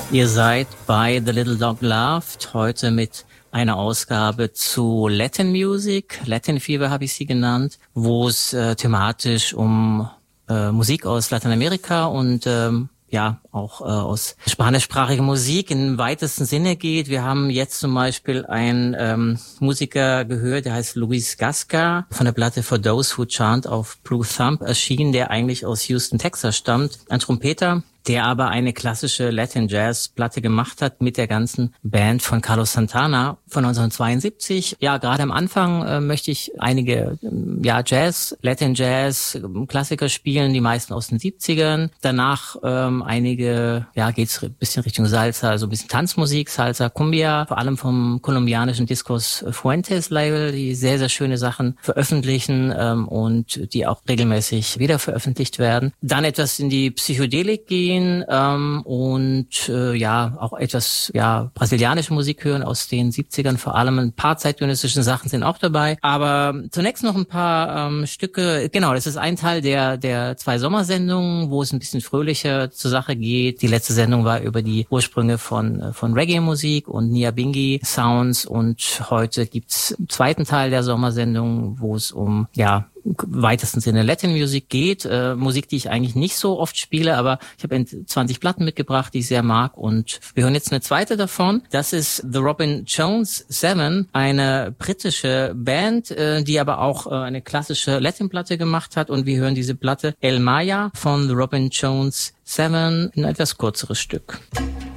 Ihr seid bei The Little Dog Loved, heute mit einer Ausgabe zu Latin Music, Latin Fever habe ich sie genannt, wo es thematisch um Musik aus Lateinamerika und auch aus spanischsprachiger Musik im weitesten Sinne geht. Wir haben jetzt zum Beispiel einen Musiker gehört, der heißt Luis Gasca, von der Platte For Those Who Chant auf Blue Thumb erschienen, der eigentlich aus Houston, Texas stammt. Ein Trompeter, der aber eine klassische Latin-Jazz-Platte gemacht hat mit der ganzen Band von Carlos Santana von 1972. Ja, gerade am Anfang möchte ich einige Latin-Jazz-Klassiker spielen, die meisten aus den 70ern. Danach einige, geht's ein bisschen Richtung Salsa, also ein bisschen Tanzmusik, Salsa, Cumbia, vor allem vom kolumbianischen Discos Fuentes Label, die sehr, sehr schöne Sachen veröffentlichen und die auch regelmäßig wieder veröffentlicht werden. Dann etwas in die Psychedelik gehen, auch etwas brasilianische Musik hören aus den 70ern, vor allem ein paar zeitgenössische Sachen sind auch dabei, aber zunächst noch ein paar Stücke. Genau, das ist ein Teil der 2 Sommersendungen, wo es ein bisschen fröhlicher zur Sache geht. Die letzte Sendung war über die Ursprünge von Reggae-Musik und Nyabingi Sounds, und heute gibt's einen zweiten Teil der Sommersendung, wo es um weitesten Sinne Latin Music geht. Musik, die ich eigentlich nicht so oft spiele, aber ich habe 20 Platten mitgebracht, die ich sehr mag, und wir hören jetzt eine zweite davon. Das ist The Robin Jones 7, eine britische Band, die aber auch eine klassische Latin-Platte gemacht hat, und wir hören diese Platte El Maya von The Robin Jones 7, ein etwas kürzeres Stück.